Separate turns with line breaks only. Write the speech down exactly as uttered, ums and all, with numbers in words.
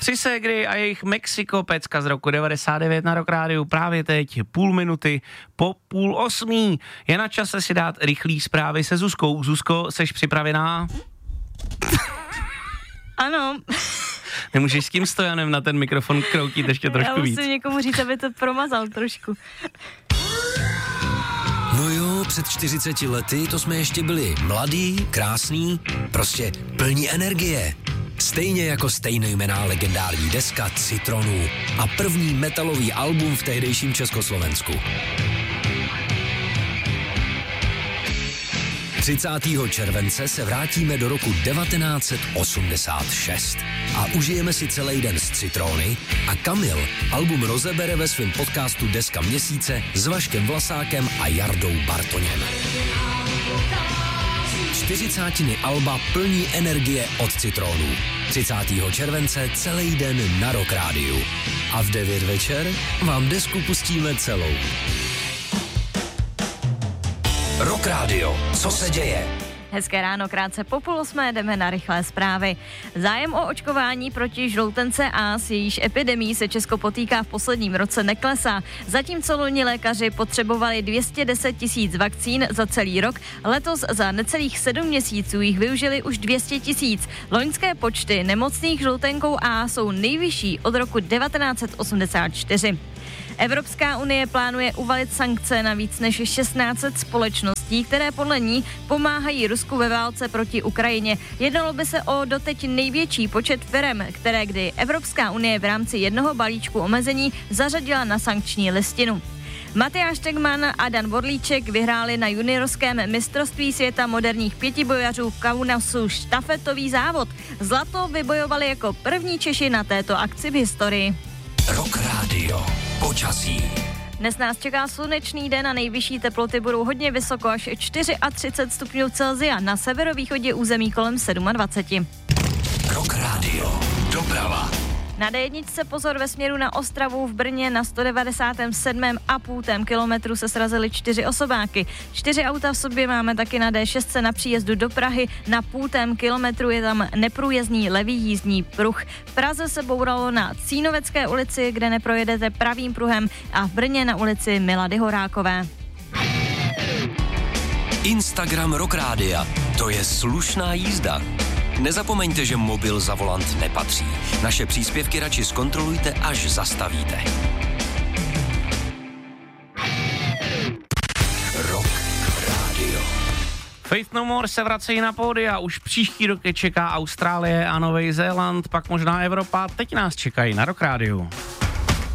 Tři ségry a jejich Mexiko, pecka z roku devadesát devět na Rock Rádiu právě teď, půl minuty po půl osmí. Je na čase si dát rychlý zprávy se Zuzkou. Zuzko, seš připravená?
Ano.
Nemůžeš s tím Stojanem na ten mikrofon kroutit ještě trošku víc.
Já musím někomu říct, aby to promazal trošku.
No jo, před čtyřiceti lety to jsme ještě byli mladí, krásní, prostě plní energie. Stejně jako stejnojmenná legendární deska Citronů a první metalový album v tehdejším Československu. třicátého července se vrátíme do roku devatenáct set osmdesát šest a užijeme si celý den s Citrony a Kamil album rozebere ve svém podcastu Deska měsíce s Vaškem Vlasákem a Jardou Bartoněm. čtyřicátiny alba plní energie od Citronů. třicátého července celý den na Rock Rádiu. A v devět večer vám desku pustíme celou. Rock Radio. Co se děje?
Hezké ráno, krátce po půl osmé jdeme na rychlé zprávy. Zájem o očkování proti žloutence A, s jejíž epidemií se Česko potýká v posledním roce, neklesá. Zatímco loni lékaři potřebovali dvě stě deset tisíc vakcín za celý rok, letos za necelých sedm měsíců jich využili už dvě stě tisíc. Loňské počty nemocných žloutenkou A jsou nejvyšší od roku devatenáct set osmdesát čtyři. Evropská unie plánuje uvalit sankce na víc než šestnáct set společností, které podle ní pomáhají Rusku ve válce proti Ukrajině. Jednalo by se o doteď největší počet firem, které kdy Evropská unie v rámci jednoho balíčku omezení zařadila na sankční listinu. Matyáš Tegman a Dan Borlíček vyhráli na juniorském mistrovství světa moderních pětibojařů v Kaunasu štafetový závod. Zlato vybojovali jako první Češi na této akci v historii.
Rock Radio. Počasí.
Dnes nás čeká slunečný den a nejvyšší teploty budou hodně vysoko, až třicet čtyři stupňů Celsia, na severovýchodě území kolem dvacet sedm.
Rock Radio. Doprava.
Na dé jedna pozor ve směru na Ostravu, v Brně na sto devadesát sedm a půl kilometru se srazily čtyři osobáky. Čtyři auta v sobě máme taky na dé šest na příjezdu do Prahy, na půl kilometru je tam neprůjezdný levý jízdní pruh. V Praze se bouralo na Cínovecké ulici, kde neprojedete pravým pruhem, a v Brně na ulici Milady Horákové.
Instagram Rock Rádia. To je slušná jízda. Nezapomeňte, že mobil za volant nepatří. Naše příspěvky radši zkontrolujte, až zastavíte. Rock Radio.
Faith No More se vracejí na pódia, už příští rok je čeká Austrálie a Nový Zéland, pak možná Evropa, teď nás čekají na Rock Rádiu.